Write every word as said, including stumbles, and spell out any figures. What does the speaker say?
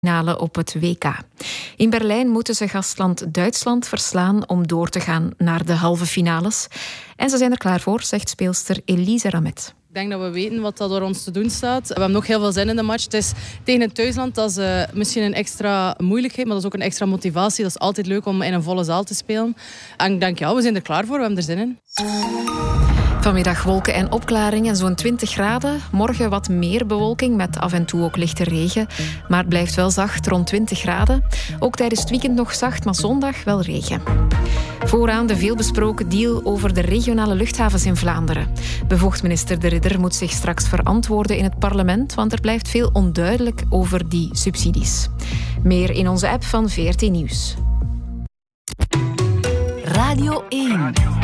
finale op het W K. In Berlijn moeten ze gastland Duitsland verslaan om door te gaan naar de halve finales. En ze zijn er klaar voor, zegt speelster Elise Ramet. Ik denk dat we weten wat er door ons te doen staat. We hebben nog heel veel zin in de match. Het is tegen het thuisland, dat is uh, misschien een extra moeilijkheid, maar dat is ook een extra motivatie. Dat is altijd leuk om in een volle zaal te spelen. En ik denk, ja, we zijn er klaar voor, we hebben er zin in. Vanmiddag wolken en opklaringen, zo'n twintig graden. Morgen wat meer bewolking met af en toe ook lichte regen. Maar het blijft wel zacht, rond twintig graden. Ook tijdens het weekend nog zacht, maar zondag wel regen. Vooraan de veelbesproken deal over de regionale luchthavens in Vlaanderen. Bevoegd minister De Ridder moet zich straks verantwoorden in het parlement, want er blijft veel onduidelijk over die subsidies. Meer in onze app van V R T Nieuws. Radio één.